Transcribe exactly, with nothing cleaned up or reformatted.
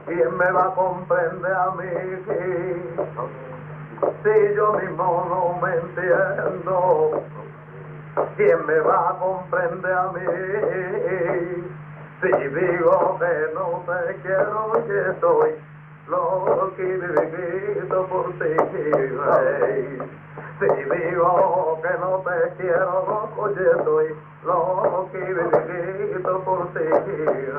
¿quién me va a comprender a mí? Si yo mismo no me entiendo, ¿quién me va a comprender a mí? Si digo que no te quiero, que soy loco y vivido por ti. Si digo que no te quiero, loco, yo soy loco y vivido por ti.